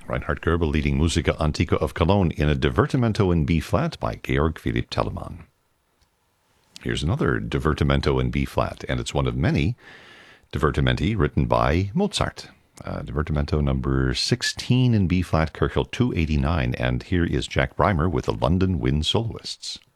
Reinhard Goebel leading Musica Antica of Cologne in a Divertimento in B-flat by Georg Philipp Telemann. Here's another Divertimento in B-flat, and it's one of many divertimenti written by Mozart. Divertimento number 16 in B-flat, Köchel 289, and here is Jack Breimer with the London Wind Soloists.